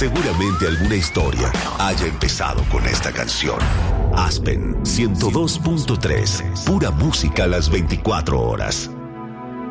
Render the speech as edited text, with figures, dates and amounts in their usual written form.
Seguramente alguna historia haya empezado con esta canción. Aspen 102.3, pura música a las 24 horas.